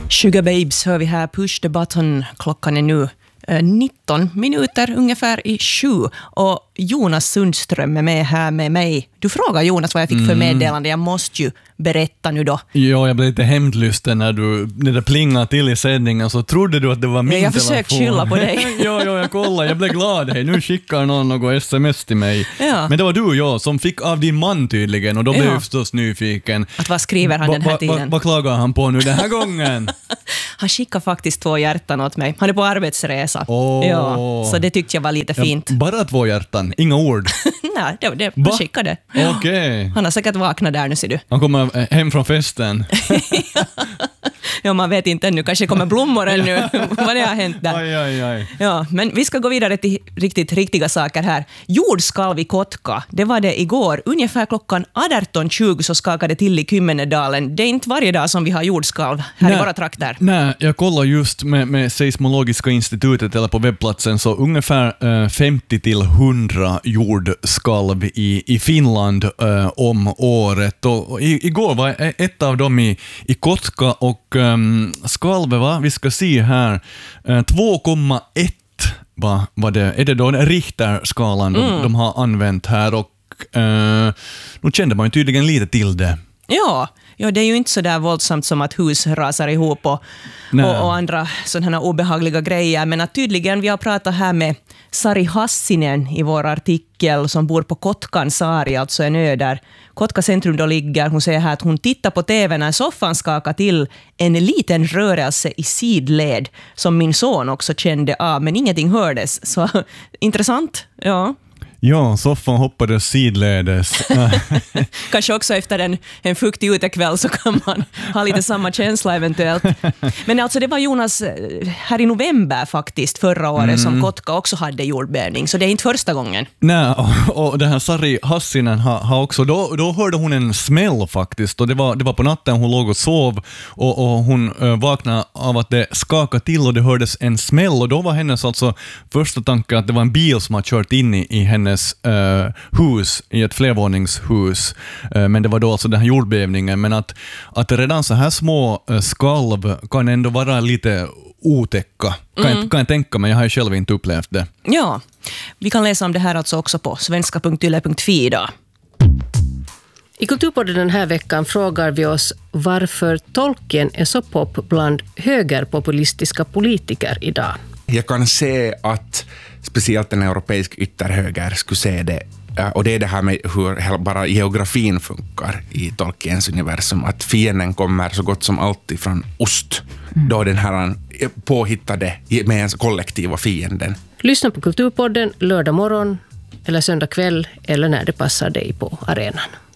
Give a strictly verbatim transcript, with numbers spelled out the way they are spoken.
Sugar Babes hör vi här, Push the Button. Klockan är nu nitton minuter ungefär i sju. Och Jonas Sundström är med här med mig. Du frågar Jonas vad jag fick för meddelande. Jag måste ju berätta nu då. Ja, jag blev lite hämndlysten när du när det plingade till i sändningen, så trodde du att det var min jag telefon. Jag försökte skylla på dig. ja, ja, jag kollade. Jag blev glad. Hej, nu skickar någon något sms till mig. Ja. Men det var du och jag som fick av din man tydligen, och då blev Ja. jag förstås nyfiken. Att vad skriver han den här va, tiden? Vad va, va klagar han på nu den här gången? Han skickade faktiskt två hjärtan åt mig. Han är på arbetsresa. Oh. Ja, så det tyckte jag var lite fint. Ja, bara två hjärtan, inga ord. Nej, det, det, han skickade. Okej. Okay. Han har säkert vaknat där nu, ser du. Han kommer hem från festen. Ja, man vet inte ännu. Kanske kommer blommor ännu. Vad det har hänt där. Aj, aj, aj. Ja, men vi ska gå vidare till riktigt riktiga saker här. Jordskalv i Kotka, det var det igår. Ungefär klockan arton tjugo så skakade till i Kymmenedalen. Det är inte varje dag som vi har jordskalv här Nej, i våra trakter. Nej, jag kollar just med, med Seismologiska institutet eller på webbplatsen, så ungefär eh, femtio till hundra jordskalv i, i Finland eh, om året. Och, och i, igår var ett av dem i, i Kotka, och um, skalvet va? Vi ska se här. Uh, två komma ett va, var det. Är det då den Richterskalan mm. de, de har använt här, och uh, nu kände man ju tydligen lite till det. Ja, ja, det är ju inte så där våldsamt som att hus rasar ihop och, och, och andra sådana obehagliga grejer, men att tydligen, vi har pratat här med Sari Hassinen i vår artikel som bor på Kotkan Saari, alltså en ö där Kotka centrum då ligger. Hon säger här att hon tittar på tv när soffan skakar till en liten rörelse i sidled som min son också kände av, men ingenting hördes. Så intressant, ja. Ja, soffan hoppade sidledes. Kanske också efter en, en fuktig utekväll så kan man ha lite samma känsla eventuellt. Men alltså det var Jonas här i november faktiskt förra året mm. som Kotka också hade jordbävning, så det är inte första gången. Nej, och, och den här Sari Hassinen har, har också, då, då hörde hon en smäll faktiskt, och det var, det var på natten hon låg och sov, och, och hon äh, vaknade av att det skakade till och det hördes en smäll, och då var hennes alltså första tanke att det var en bil som har kört in i, i hennes Uh, hus, i ett flervåningshus, uh, men det var då alltså den här jordbävningen, men att, att redan så här små uh, skalv kan ändå vara lite otäcka, kan, mm. jag, kan jag tänka mig, jag har ju själv inte upplevt det. Ja, vi kan läsa om det här alltså också på svenska punkt yle punkt fi idag. I Kulturpodden den här veckan frågar vi oss varför Tolkien är så pop bland högerpopulistiska politiker idag. Jag kan se att speciellt en europeisk ytterhöger skulle se det, och det är det här med hur bara geografin funkar i Tolkiens universum, att fienden kommer så gott som alltid från ost, mm. då den här påhittade med kollektiva fienden. Lyssna på Kulturpodden lördag morgon eller söndag kväll eller när det passar dig på arenan.